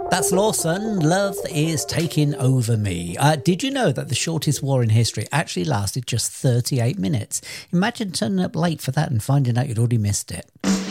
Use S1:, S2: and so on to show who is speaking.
S1: That's Lawson. Love is taking over me. Did you know that the shortest war in history actually lasted just 38 minutes? Imagine turning up late for that and finding out you'd already missed it.